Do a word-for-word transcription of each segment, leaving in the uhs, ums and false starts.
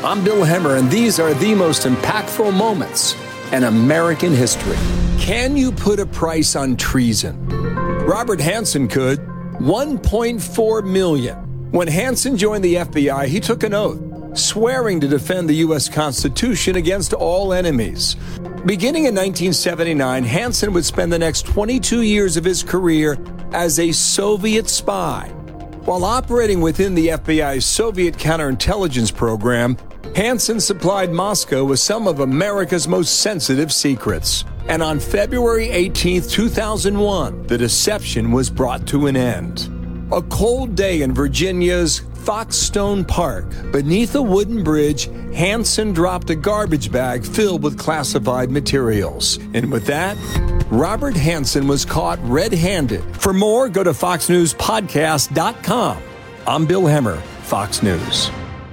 I'm Bill Hemmer, and these are the most impactful moments in American history. Can you put a price on treason? Robert Hanssen could. one point four million dollars. When Hanssen joined the F B I, he took an oath, swearing to defend the U S Constitution against all enemies. Beginning in nineteen seventy-nine, Hanssen would spend the next twenty-two years of his career as a Soviet spy. While operating within the F B I's Soviet counterintelligence program, Hanssen supplied Moscow with some of America's most sensitive secrets. And on February eighteenth, two thousand one, the deception was brought to an end. A cold day in Virginia's Foxstone Park. Beneath a wooden bridge, Hanssen dropped a garbage bag filled with classified materials. And with that, Robert Hanssen was caught red-handed. For more, go to fox news podcast dot com. I'm Bill Hemmer, Fox News.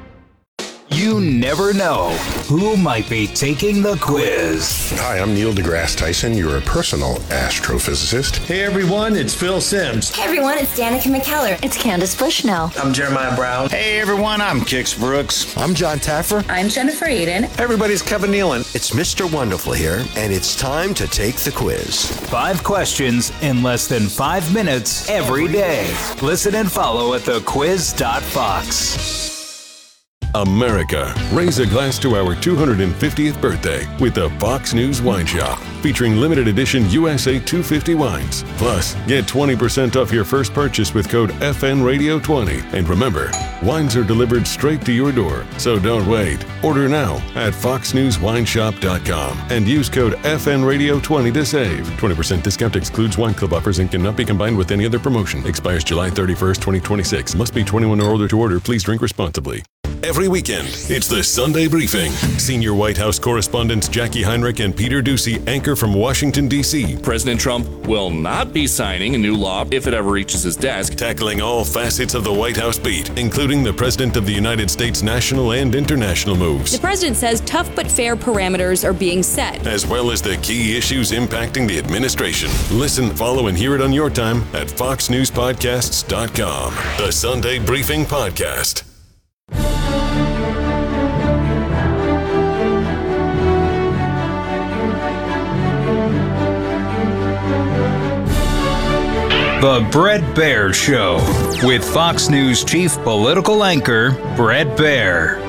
You never know who might be taking the quiz. Hi, I'm Neil deGrasse Tyson, your personal astrophysicist. Hey everyone, it's Phil Simms. Hey everyone, it's Danica McKellar. It's Candace Bushnell. I'm Jeremiah Brown. Hey everyone, I'm Kix Brooks. I'm John Taffer. I'm Jennifer Aiden. Everybody's Kevin Nealon. It's Mister Wonderful here, and it's time to take the quiz. Five questions in less than five minutes every day. Listen and follow at the quiz dot fox. America, raise a glass to our two hundred fiftieth birthday with the Fox News Wine Shop, featuring limited edition U S A two fifty wines. Plus, get twenty percent off your first purchase with code F N Radio twenty. And remember, wines are delivered straight to your door, so don't wait. Order now at fox news wine shop dot com and use code F N Radio twenty to save. twenty percent discount excludes wine club offers and cannot be combined with any other promotion. Expires July thirty-first, twenty twenty-six. Must be twenty-one or older to order. Please drink responsibly. Every weekend, it's the Sunday Briefing. Senior White House correspondents Jackie Heinrich and Peter Doocy anchor from Washington, D C President Trump will not be signing a new law if it ever reaches his desk. Tackling all facets of the White House beat, including the President of the United States' national and international moves. The president says tough but fair parameters are being set, as well as the key issues impacting the administration. Listen, follow, and hear it on your time at fox news podcasts dot com. The Sunday Briefing Podcast. The Bret Baier Show with Fox News chief political anchor Bret Baier.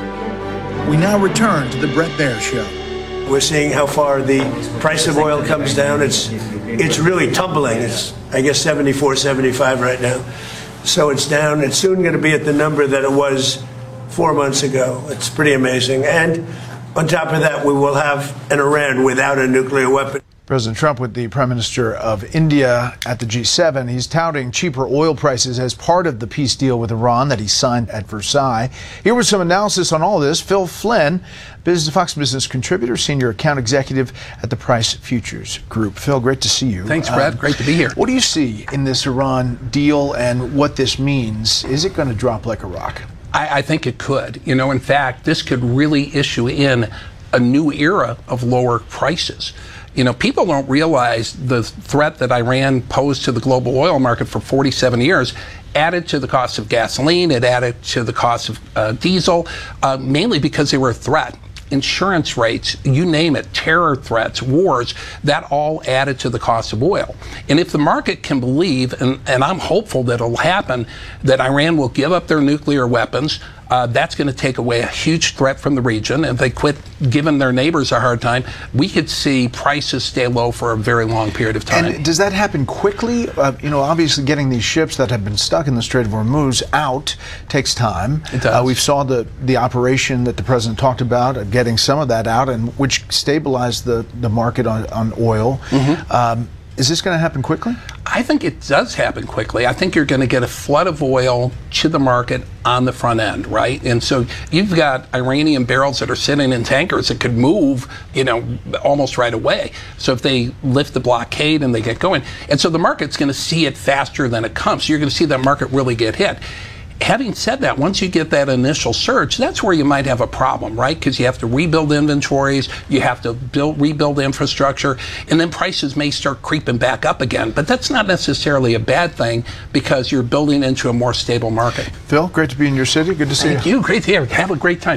We now return to the Bret Baier Show. We're seeing how far the price of oil comes down. It's it's really tumbling. It's, I guess, seventy-four, seventy-five right now. So it's down. It's soon going to be at the number that it was four months ago. It's pretty amazing. And on top of that, we will have an Iran without a nuclear weapon. President Trump with the Prime Minister of India at the G seven. He's touting cheaper oil prices as part of the peace deal with Iran that he signed at Versailles. Here was some analysis on all this. Phil Flynn, Business Fox Business contributor, senior account executive at the Price Futures Group. Phil, great to see you. Thanks, Brad. Um, great to be here. What do you see in this Iran deal and what this means? Is it going to drop like a rock? I, I think it could. You know, in fact, this could really issue in a new era of lower prices. You know, people don't realize the threat that Iran posed to the global oil market for forty-seven years added to the cost of gasoline, it added to the cost of uh, diesel, uh, mainly because they were a threat. Insurance rates, you name it, terror threats, wars, that all added to the cost of oil. And if the market can believe, and, and I'm hopeful that it'll happen, that Iran will give up their nuclear weapons, uh, that's going to take away a huge threat from the region. If they quit giving their neighbors a hard time, we could see prices stay low for a very long period of time. And does that happen quickly? Uh, you know, obviously getting these ships that have been stuck in the Strait of Hormuz out takes time. It does. Uh, we saw the, the operation that the president talked about, uh, getting some of that out, and which stabilized the, the market on, on oil. Mm-hmm. Um, is this going to happen quickly? I think it does happen quickly. I think you're going to get a flood of oil to the market on the front end, right? And so you've got Iranian barrels that are sitting in tankers that could move, you know, almost right away. So if they lift the blockade and they get going. And so the market's going to see it faster than it comes. So you're going to see that market really get hit. Having said that, once you get that initial surge, that's where you might have a problem, right? Because you have to rebuild inventories, you have to build, rebuild infrastructure, and then prices may start creeping back up again. But that's not necessarily a bad thing because you're building into a more stable market. Phil, great to be in your city. Good to see you. Thank you. Great to hear. Have a great time.